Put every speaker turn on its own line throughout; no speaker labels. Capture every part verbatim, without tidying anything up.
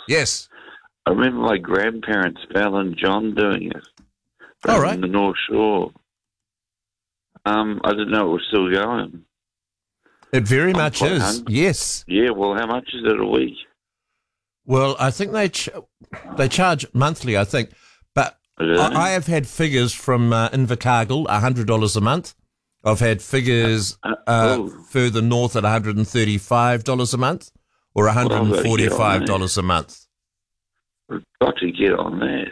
Yes.
I remember my grandparents, Val and John, doing it.
All right.
On the North Shore. Um, I didn't know it was still going.
It very
I'm
much
quite
is.
hungry.
Yes.
Yeah, well, how much is it a week?
Well, I think they ch- they charge monthly, I think. But
Really?
I, I have had figures from uh, Invercargill, one hundred dollars a month. I've had figures
Uh,
uh,
oh.
further north at one hundred thirty-five dollars a month or one hundred forty-five dollars a month.
We've got to get on that.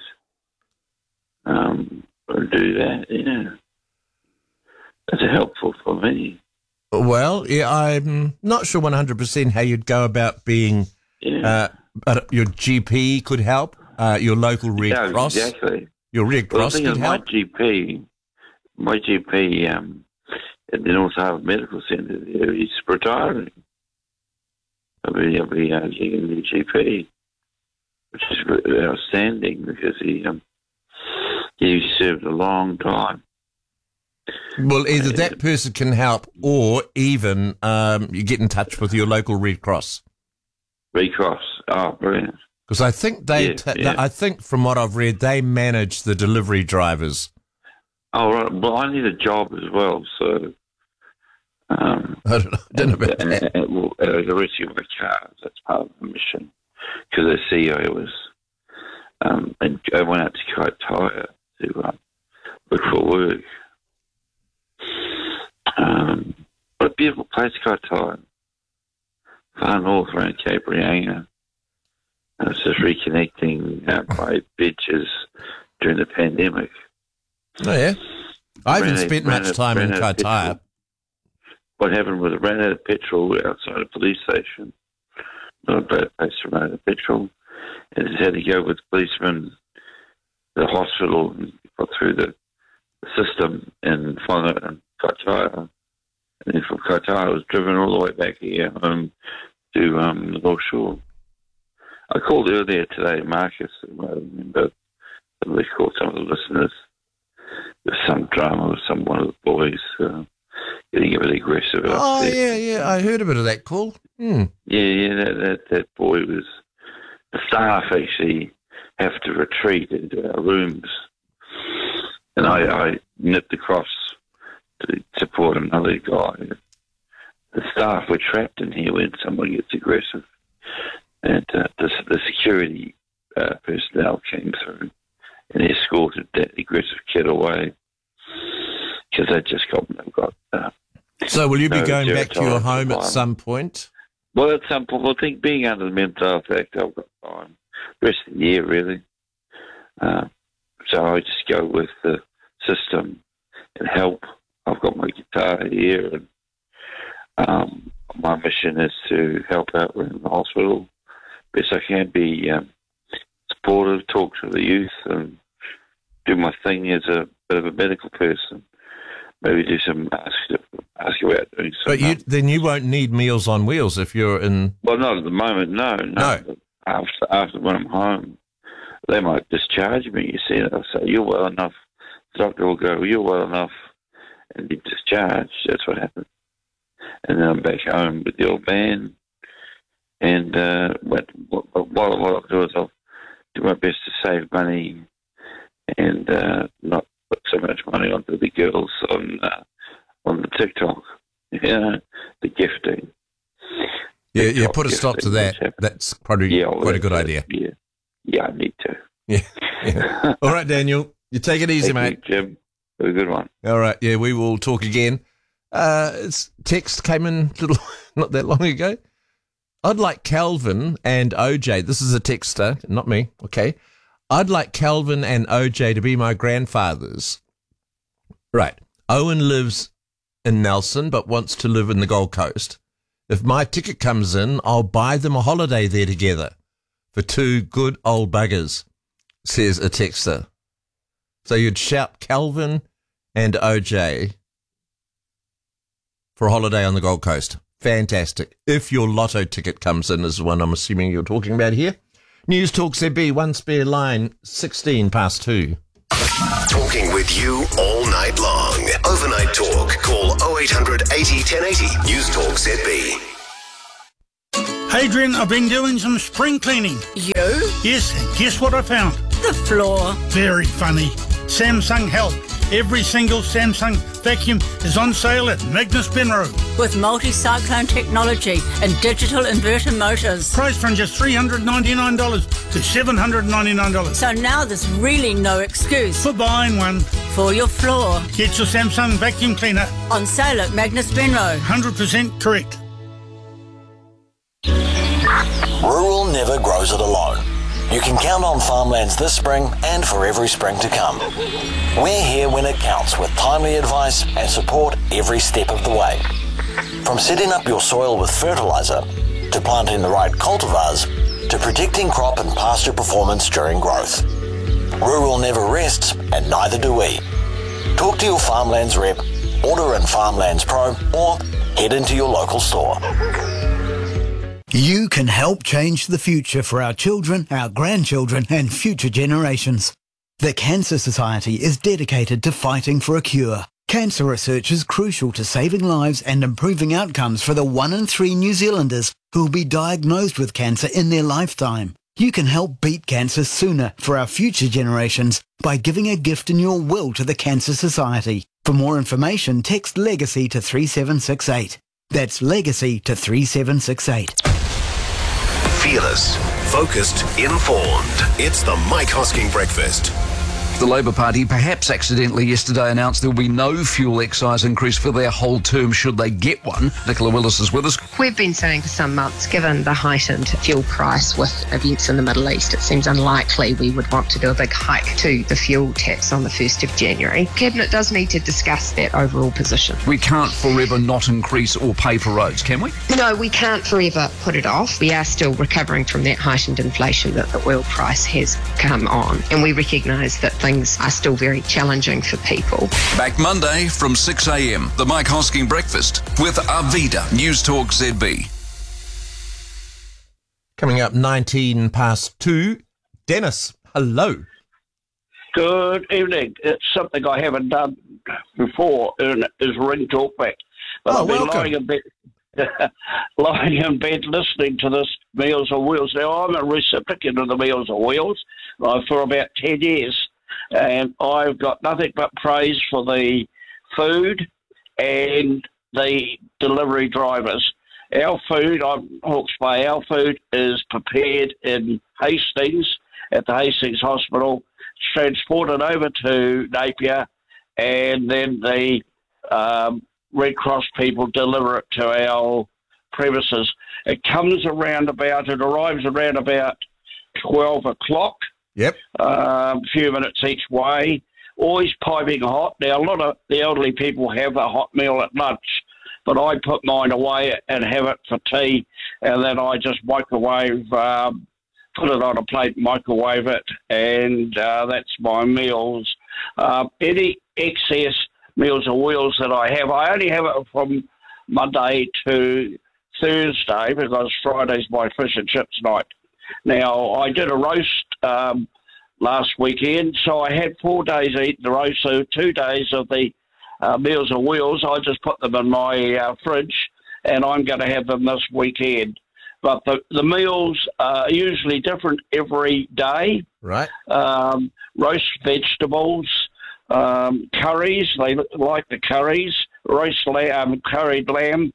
Um, or do that, yeah. That's helpful for me.
Well, yeah, I'm not sure one hundred percent how you'd go about being,
Yeah.
uh, but your G P could help, uh, your local Red
yeah,
Cross.
exactly.
Your Red
Well,
Cross
the thing
could
is, my
help.
G P, my G P um, at the North Harbour Medical Centre, he's retiring. I'll be, I'll be uh, getting a new G P, which is outstanding because he um, he served a long time.
Well, either that person can help or even um, you get in touch with your local Red Cross.
Red Cross, oh, brilliant.
Because I think they,
Yeah,
ta-
yeah.
I think from what I've read, they manage the delivery drivers.
Oh, right. Well, I need a job as well, so... Um,
I don't know, I don't know about
and,
that.
and, well, uh, the rescue of my cars, that's part of the mission. Because the C E O was... Um, and I went out to Kaitaia to um, look for work. Um, what a beautiful place, Kaitaia. Far north around Cape Reinga. I was just reconnecting uh, my beaches during the pandemic.
Oh, yeah. I haven't
Ran out-
spent
ran
much
out-
time in
ran out of
Kaitaia.
petrol. What happened was I ran out of petrol outside a police station. Not a bad place to run out of petrol. And just had to go with policemen to the hospital and got through the system and found out in Kaitaia. And then from Kaitaia I was driven all the way back here home to um, the North Shore. I called earlier today, Marcus, I remember we called some of the listeners. There's some drama with some one of the boys uh, getting a bit aggressive.
Oh,
upset.
yeah, yeah. I heard a bit of that call. Hmm.
Yeah, yeah, that, that, that boy was... The staff actually have to retreat into our rooms. And I, I nipped across to support another guy. The staff were trapped in here when someone gets aggressive. And uh, the, the security uh, personnel came through and escorted that aggressive kid away because they just got, got uh,
So will you be
No,
going
zero
back to your
tolerance
home at
requirement.
some point?
well, at some point, I think being under the Mental Health Act, I've got time. The rest of the year, really. Uh, so I just go with the system and help. I've got my guitar here, and um, my mission is to help out in the hospital. Best I can, be um, supportive, talk to the youth, and do my thing as a bit of a medical person. Maybe do some ask, ask about doing some.
But you,
um,
then you won't need Meals on Wheels if you're in...
well, not at the moment, no, no.
No.
After, after when I'm home, they might discharge me. You see, they'll say, "You're well enough." The doctor will go, "You're well enough," and be discharged. That's what happens. And then I'm back home with the old man. And uh, what, what, what, what I'll do is I'll do my best to save money and uh, not put so much money onto the girls on uh, on the TikTok. You know, the gifting.
Yeah, yeah,
TikTok
put a stop to
gifting,
that.
which happens.
That's probably
Yeah, well,
quite a good
that's-
idea.
Yeah, yeah, I need to.
Yeah, yeah. All right, Daniel, you take it easy,
Thank
mate.
you, Jim. Have a good one.
All right, yeah, we will talk again. Uh, it's, text came in a little, not that long ago. I'd like Calvin and O J. This is a texter, not me. Okay. I'd like Calvin and O J to be my grandfathers. Right. Owen lives in Nelson but wants to live in the Gold Coast. If my ticket comes in, I'll buy them a holiday there together for two good old buggers, says a texter. So you'd shout Calvin and O J for a holiday on the Gold Coast. Fantastic. If your lotto ticket comes in, is the one I'm assuming you're talking about here. News Talk Z B, one spare line, sixteen past two.
Talking with you all night long. Overnight Talk. Call oh eight hundred eighty ten eighty. News Talk Z B.
Adrian, I've been doing some spring cleaning.
You?
Yes, and guess what I found?
The floor.
Very funny. Samsung Help. Every single Samsung vacuum is on sale at Magnus Benro.
With multi-cyclone technology and digital inverter motors.
Price from just three hundred ninety-nine dollars to seven hundred ninety-nine dollars.
So now there's really no excuse
For buying one.
for your floor.
Get your Samsung vacuum cleaner.
On sale at Magnus Benro.
one hundred percent correct.
Rural never grows it alone. You can count on Farmlands this spring and for every spring to come. We're here when it counts with timely advice and support every step of the way. From setting up your soil with fertiliser, to planting the right cultivars, to protecting crop and pasture performance during growth. Rural never rests, and neither do we. Talk to your Farmlands rep, order in Farmlands Pro, or head into your local store.
You can help change the future for our children, our grandchildren and future generations. The Cancer Society is dedicated to fighting for a cure. Cancer research is crucial to saving lives and improving outcomes for the one in three New Zealanders who will be diagnosed with cancer in their lifetime. You can help beat cancer sooner for our future generations by giving a gift in your will to the Cancer Society. For more information, text LEGACY to three seven six eight. That's LEGACY to three seven six eight.
Fearless, focused, informed. It's the Mike Hosking Breakfast.
The Labour Party perhaps accidentally yesterday announced there will be no fuel excise increase for their whole term should they get one. Nicola Willis is with us.
We've been saying for some months, given the heightened fuel price with events in the Middle East, it seems unlikely we would want to do a big hike to the fuel tax on the first of January. Cabinet does need to discuss that overall position.
We can't forever not increase or pay for roads, can we?
No, we can't forever put it off. We are still recovering from that heightened inflation that the oil price has come on, and we recognise that things are still very challenging for people.
Back Monday from six a.m. The Mike Hosking Breakfast with Arvida News Talk Z B.
Coming up nineteen past two. Dennis, hello.
Good evening. It's something I haven't done before, and is ring talkback. But
Oh,
I've been
welcome.
lying in bed, lying in bed listening to this Meals on Wheels. Now, I'm a recipient of the Meals on Wheels uh, for about ten years, and I've got nothing but praise for the food and the delivery drivers. Our food on Hawke's Bay, our food is prepared in Hastings at the Hastings Hospital, transported over to Napier, and then the um, Red Cross people deliver it to our premises. It comes around about, it arrives around about twelve o'clock.
Yep.
Um, a few minutes each way, always piping hot. Now, a lot of the elderly people have a hot meal at lunch, but I put mine away and have it for tea, and then I just microwave, um, put it on a plate, microwave it, and uh, that's my meals. Uh, any excess Meals on Wheels that I have, I only have it from Monday to Thursday because Friday's my fish and chips night. Now, I did a roast um, last weekend, so I had four days eating the roast, so two days of the uh, Meals on Wheels. I just put them in my uh, fridge, and I'm going to have them this weekend. But the, the meals are usually different every day.
Right.
Um, roast vegetables, um, curries, they like the curries, roast lamb, curried lamb,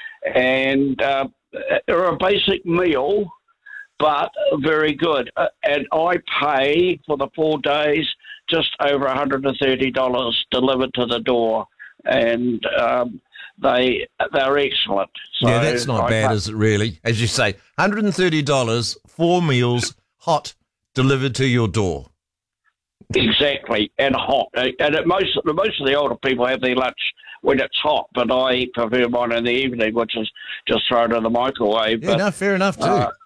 and uh, they're a basic meal, but very good. Uh, and I pay for the four days just over one hundred thirty dollars delivered to the door, and um, they, they're excellent. So
yeah, that's not
I
bad,
pay-
is it really? As you say, one hundred thirty dollars, four meals, hot, delivered to your door.
Exactly, and hot. And it, most most of the older people have their lunch when it's hot, but I prefer mine in the evening, which is just thrown in the microwave.
Yeah,
but,
no, fair enough too.
uh,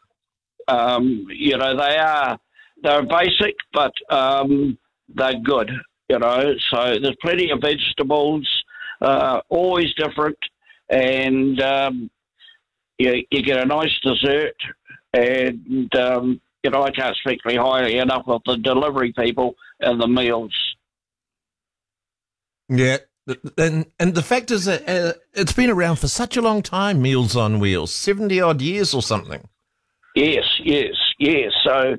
um, you know, they are they're basic, but um, they're good. You know, so there's plenty of vegetables, uh, always different, and um, you, you get a nice dessert, and um, you know, I can't speak very highly enough of the delivery people and the meals.
Yeah, And and the fact is that uh, it's been around for such a long time, Meals on Wheels, seventy odd years or something.
Yes, yes, yes. So